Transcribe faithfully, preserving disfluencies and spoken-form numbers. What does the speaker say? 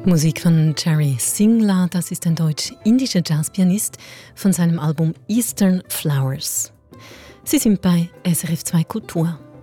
Musik von Jerry Singla, das ist ein deutsch-indischer Jazzpianist von seinem Album Eastern Flowers. Sie sind bei S R F zwei Kultur.